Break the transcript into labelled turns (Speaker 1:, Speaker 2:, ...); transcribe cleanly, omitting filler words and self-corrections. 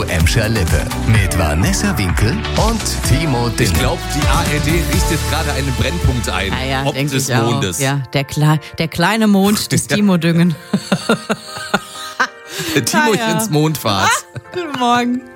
Speaker 1: Emscher Lippe. Mit Vanessa Winkel und Timo Dinn.
Speaker 2: Ich glaube, die ARD richtet gerade einen Brennpunkt ein.
Speaker 3: Ja,
Speaker 2: ob des Mondes.
Speaker 3: Ja, der kleine Mond des Timo Düngen.
Speaker 2: Timochens Mondfahrt.
Speaker 3: Guten Morgen.